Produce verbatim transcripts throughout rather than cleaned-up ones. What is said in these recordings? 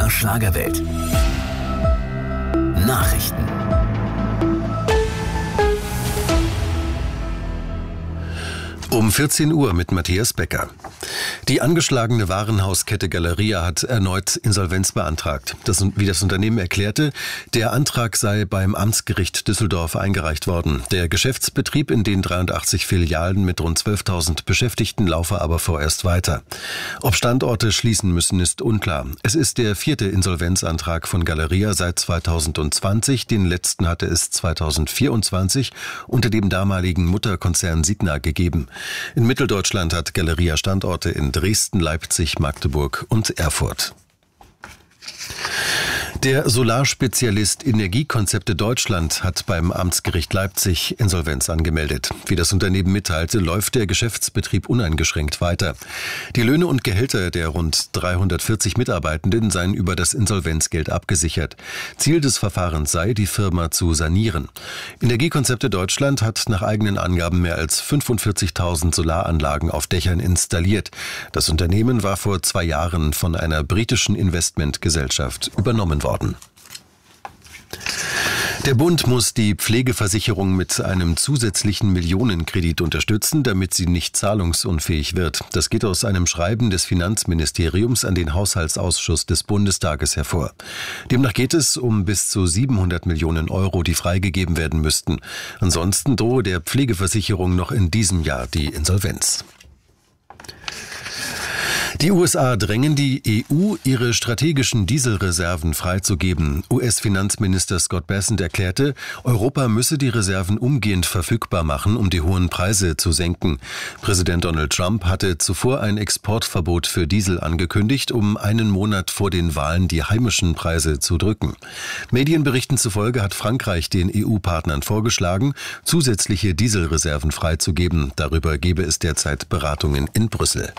der Schlagerwelt. Nachrichten. Um vierzehn Uhr mit Matthias Becker. Die angeschlagene Warenhauskette Galeria hat erneut Insolvenz beantragt. Das, wie das Unternehmen erklärte, der Antrag sei beim Amtsgericht Düsseldorf eingereicht worden. Der Geschäftsbetrieb in den dreiundachtzig Filialen mit rund zwölftausend Beschäftigten laufe aber vorerst weiter. Ob Standorte schließen müssen, ist unklar. Es ist der vierte Insolvenzantrag von Galeria seit zweitausendzwanzig. Den letzten hatte es zweitausendvierundzwanzig unter dem damaligen Mutterkonzern Signa gegeben. In Mitteldeutschland hat Galeria Standorte in Dresden, Leipzig, Magdeburg und Erfurt. Der Solarspezialist Energiekonzepte Deutschland hat beim Amtsgericht Leipzig Insolvenz angemeldet. Wie das Unternehmen mitteilte, läuft der Geschäftsbetrieb uneingeschränkt weiter. Die Löhne und Gehälter der rund dreihundertvierzig Mitarbeitenden seien über das Insolvenzgeld abgesichert. Ziel des Verfahrens sei, die Firma zu sanieren. Energiekonzepte Deutschland hat nach eigenen Angaben mehr als fünfundvierzigtausend Solaranlagen auf Dächern installiert. Das Unternehmen war vor zwei Jahren von einer britischen Investmentgesellschaft übernommen worden. Der Bund muss die Pflegeversicherung mit einem zusätzlichen Millionenkredit unterstützen, damit sie nicht zahlungsunfähig wird. Das geht aus einem Schreiben des Finanzministeriums an den Haushaltsausschuss des Bundestages hervor. Demnach geht es um bis zu siebenhundert Millionen Euro, die freigegeben werden müssten. Ansonsten drohe der Pflegeversicherung noch in diesem Jahr die Insolvenz. Die U S A drängen die E U, ihre strategischen Dieselreserven freizugeben. U S-Finanzminister Scott Bessent erklärte, Europa müsse die Reserven umgehend verfügbar machen, um die hohen Preise zu senken. Präsident Donald Trump hatte zuvor ein Exportverbot für Diesel angekündigt, um einen Monat vor den Wahlen die heimischen Preise zu drücken. Medienberichten zufolge hat Frankreich den E U-Partnern vorgeschlagen, zusätzliche Dieselreserven freizugeben. Darüber gebe es derzeit Beratungen in Brüssel.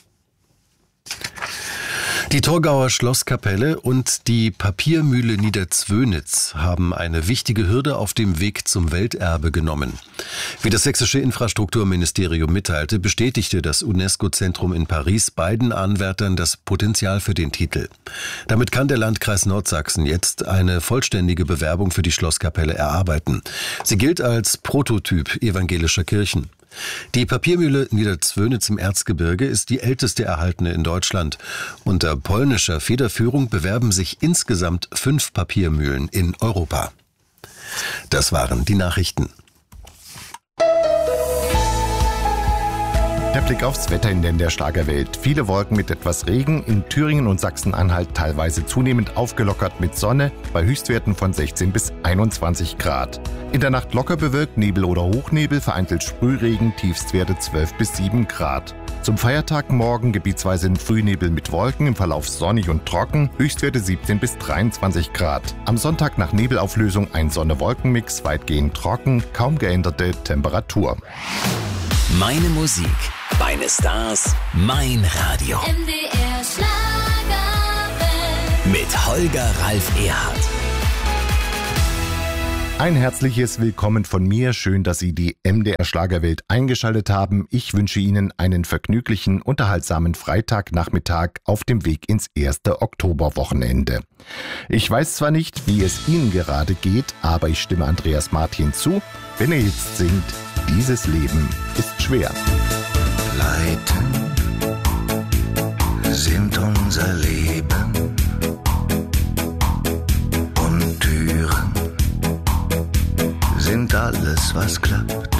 Die Torgauer Schlosskapelle und die Papiermühle Niederzwönitz haben eine wichtige Hürde auf dem Weg zum Welterbe genommen. Wie das sächsische Infrastrukturministerium mitteilte, bestätigte das UNESCO-Zentrum in Paris beiden Anwärtern das Potenzial für den Titel. Damit kann der Landkreis Nordsachsen jetzt eine vollständige Bewerbung für die Schlosskapelle erarbeiten. Sie gilt als Prototyp evangelischer Kirchen. Die Papiermühle Niederzwönitz im Erzgebirge ist die älteste erhaltene in Deutschland. Unter polnischer Federführung bewerben sich insgesamt fünf Papiermühlen in Europa. Das waren die Nachrichten. Der Blick aufs Wetter in der Schlagerwelt. Viele Wolken mit etwas Regen, in Thüringen und Sachsen-Anhalt teilweise zunehmend aufgelockert mit Sonne, bei Höchstwerten von sechzehn bis einundzwanzig Grad. In der Nacht locker bewölkt, Nebel oder Hochnebel, vereinzelt Sprühregen, Tiefstwerte zwölf bis sieben Grad. Zum Feiertag morgen gebietsweise in Frühnebel mit Wolken, im Verlauf sonnig und trocken, Höchstwerte siebzehn bis dreiundzwanzig Grad. Am Sonntag nach Nebelauflösung ein Sonne-Wolken-Mix, weitgehend trocken, kaum geänderte Temperatur. Meine Musik, meine Stars, mein Radio. M D R Schlagerwelt. Mit Holger Ralf Erhardt. Ein herzliches Willkommen von mir. Schön, dass Sie die M D R Schlagerwelt eingeschaltet haben. Ich wünsche Ihnen einen vergnüglichen, unterhaltsamen Freitagnachmittag auf dem Weg ins erste Oktoberwochenende. Ich weiß zwar nicht, wie es Ihnen gerade geht, aber ich stimme Andreas Martin zu, wenn er jetzt singt, dieses Leben ist schwer. Leiden sind unser Leben und Türen sind alles, was klappt.